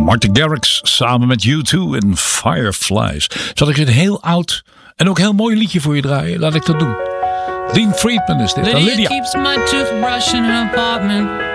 Martin Garrix samen met U2 en Fireflies. Zal ik een heel oud en ook heel mooi liedje voor je draaien? Laat ik dat doen. Dean Friedman is dit. Lydia Lydia keeps my toothbrush in her apartment.